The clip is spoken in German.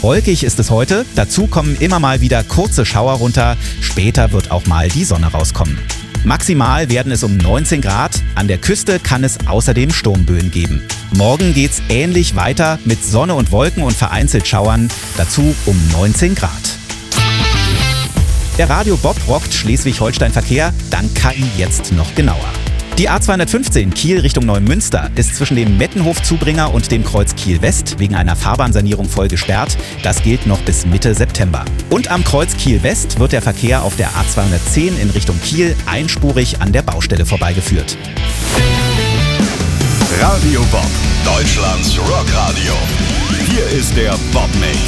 Wolkig ist es heute, dazu kommen immer mal wieder kurze Schauer runter, später wird auch mal die Sonne rauskommen. Maximal werden es um 19 Grad, an der Küste kann es außerdem Sturmböen geben. Morgen geht's ähnlich weiter mit Sonne und Wolken und vereinzelt Schauern, dazu um 19 Grad. Der Radio Bob rockt Schleswig-Holstein Verkehr, dann kann jetzt noch genauer. Die A215 Kiel Richtung Neumünster ist zwischen dem Mettenhof-Zubringer und dem Kreuz Kiel West wegen einer Fahrbahnsanierung voll gesperrt. Das gilt noch bis Mitte September. Und am Kreuz Kiel West wird der Verkehr auf der A210 in Richtung Kiel einspurig an der Baustelle vorbeigeführt. Radio Bob, Deutschlands Rockradio. Hier ist der Bob Mix.